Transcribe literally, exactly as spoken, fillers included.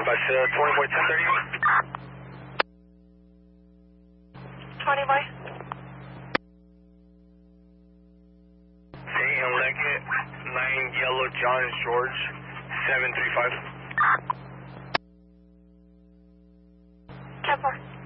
Dispatch, uh, twenty boy ten thirty. twenty boy. Saint and Leggett, nine Yellow John George, seven three five. ten four.